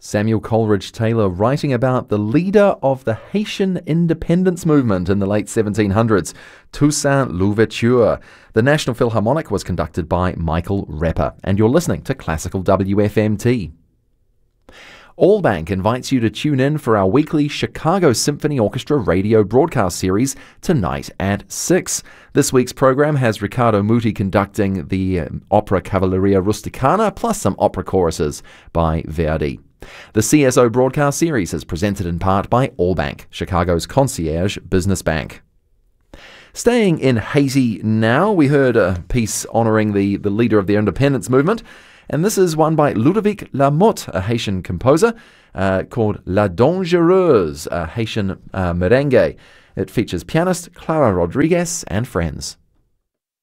Samuel Coleridge Taylor writing about the leader of the Haitian independence movement in the late 1700s, Toussaint Louverture. The National Philharmonic was conducted by Michael Rapper, and you're listening to Classical WFMT. Allbank invites you to tune in for our weekly Chicago Symphony Orchestra radio broadcast series tonight at 6. This week's program has Riccardo Muti conducting the opera Cavalleria Rusticana plus some opera choruses by Verdi. The CSO broadcast series is presented in part by Allbank, Chicago's concierge business bank. Staying in Haiti now, we heard a piece honouring the leader of the independence movement. And this is one by Ludovic Lamotte, a Haitian composer, called La Dangereuse, a Haitian merengue. It features pianist Clara Rodriguez and friends.